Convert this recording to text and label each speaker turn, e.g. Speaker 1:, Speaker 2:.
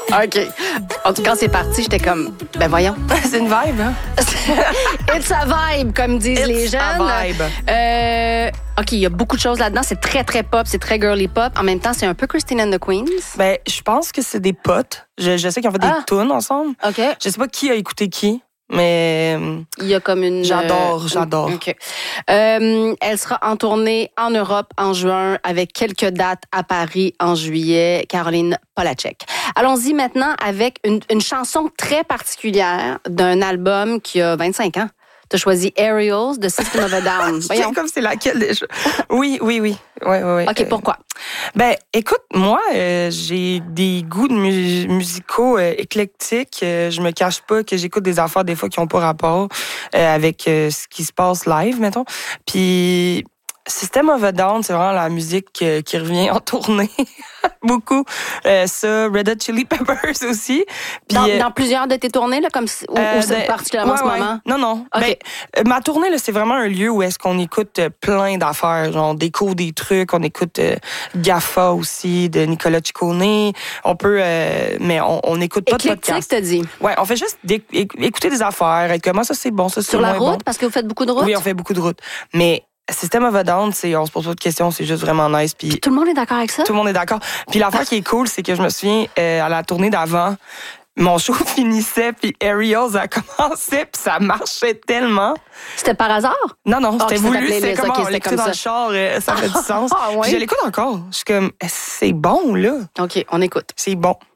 Speaker 1: OK. En tout cas, quand c'est parti, j'étais comme, ben voyons.
Speaker 2: C'est une vibe, hein?
Speaker 1: It's a vibe, comme disent les jeunes.
Speaker 2: A vibe.
Speaker 1: OK, il y a beaucoup de choses là-dedans. C'est très, très pop, c'est très girly pop. En même temps, c'est un peu Christine and the Queens.
Speaker 2: Ben, je pense que c'est des potes. Je sais qu'ils ont fait des tunes ensemble.
Speaker 1: OK.
Speaker 2: Je sais pas qui a écouté qui, mais
Speaker 1: Il y a comme une...
Speaker 2: j'adore.
Speaker 1: OK. Elle sera en tournée en Europe en juin avec quelques dates à Paris en juillet. Caroline Polachek. Allons-y maintenant avec une chanson très particulière d'un album qui a 25 ans. Tu as choisi Aerials de System of a Down.
Speaker 2: Voyons. Comme c'est laquelle déjà? Oui. Ouais.
Speaker 1: OK, pourquoi?
Speaker 2: Ben, écoute, moi, j'ai des goûts musicaux éclectiques. Je me cache pas que j'écoute des affaires des fois qui ont pas rapport avec ce qui se passe live, mettons. Puis System of a Down, c'est vraiment la musique qui revient en tournée. Beaucoup. Ça, Red Hot Chili Peppers aussi. Puis,
Speaker 1: dans plusieurs de tes tournées, là, comme ou c'est particulièrement en ce moment?
Speaker 2: Non.
Speaker 1: Okay.
Speaker 2: Ben, ma tournée, là, c'est vraiment un lieu où est-ce qu'on écoute plein d'affaires. Genre, on découvre des trucs, on écoute Gaffa aussi, de Nicolas Ciccone. On peut, mais on écoute pas de podcast.
Speaker 1: Éclectique, t'as dit?
Speaker 2: Ouais, on fait juste écouter des affaires, être comment ça c'est bon, ça c'est
Speaker 1: sur la
Speaker 2: moins
Speaker 1: route,
Speaker 2: bon.
Speaker 1: Parce que vous faites beaucoup de route?
Speaker 2: Oui, on fait beaucoup de route. Mais System of a Down, on se pose pas de questions, c'est juste vraiment nice. Puis
Speaker 1: tout le monde est d'accord avec ça?
Speaker 2: Tout le monde est d'accord. Puis l'affaire qui est cool, c'est que je me souviens, à la tournée d'avant, mon show finissait, puis Aerials a commencé, puis ça marchait tellement.
Speaker 1: C'était par hasard?
Speaker 2: Non, c'était voulu. C'était comme on l'écoutait dans
Speaker 1: ça.
Speaker 2: le char, ça fait du sens.
Speaker 1: Ah, ouais.
Speaker 2: Puis je l'écoute encore. Je suis comme, c'est bon, là.
Speaker 1: OK, on écoute.
Speaker 2: C'est bon.